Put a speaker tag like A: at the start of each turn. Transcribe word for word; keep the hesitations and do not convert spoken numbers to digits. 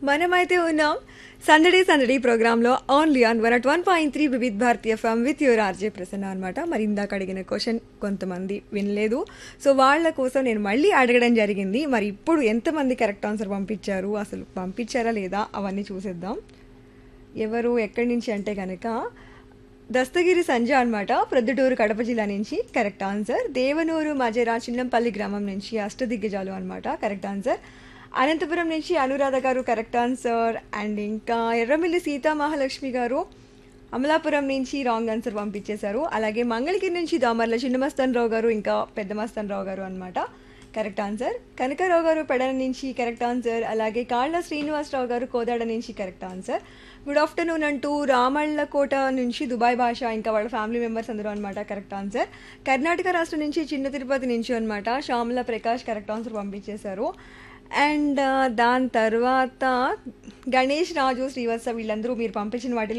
A: మనమైతే ఉన్నాం సందడి సందడి ప్రోగ్రాంలో only on one at one point three Vividh Bharati FM with your RJ Prasanna అనమాట. మరి ఇందాక అడిగిన క్వశ్చన్ కొంతమంది వినలేదు, సో వాళ్ళ కోసం నేను మళ్ళీ అడగడం జరిగింది. మరి ఇప్పుడు ఎంతమంది కరెక్ట్ ఆన్సర్ పంపించారు, అసలు పంపించారా లేదా అవన్నీ చూసేద్దాం. ఎవరు ఎక్కడి నుంచి అంటే కనుక దస్తగిరి సంజ అనమాట, ప్రొద్దుటూరు కడప జిల్లా నుంచి కరెక్ట్ ఆన్సర్. దేవనూరు మజరా చిన్నంపల్లి గ్రామం నుంచి అష్టదిగ్గజాలు అనమాట కరెక్ట్ ఆన్సర్. అనంతపురం నుంచి అనురాధ గారు కరెక్ట్ ఆన్సర్. అండ్ ఇంకా ఎర్రమిల్లి సీతా మహాలక్ష్మి గారు అమలాపురం నుంచి రాంగ్ ఆన్సర్ పంపించేశారు. అలాగే మంగళగిరి నుంచి దామర్ల చిన్నమస్తన్ రావు గారు ఇంకా పెద్ద మస్తన్ రావు గారు అనమాట కరెక్ట్ ఆన్సర్. కనకరావు గారు పెడన నుంచి కరెక్ట్ ఆన్సర్. అలాగే కాళ్ళ శ్రీనివాసరావు గారు కోదాడ నుంచి కరెక్ట్ ఆన్సర్. గుడ్ ఆఫ్టర్నూన్ అంటూ రామళ్ళకోట నుంచి దుబాయ్ భాష ఇంకా వాళ్ళ ఫ్యామిలీ మెంబర్స్ అందరూ అనమాట కరెక్ట్ ఆన్సర్. కర్ణాటక రాష్ట్రం నుంచి చిన్న తిరుపతి నుంచి అనమాట శ్యామల ప్రకాష్ కరెక్ట్ ఆన్సర్ పంపించేశారు. అండ్ దాని తర్వాత గణేష్ రాజు శ్రీవత్స వీళ్ళందరూ మీరు పంపించిన వాటిలో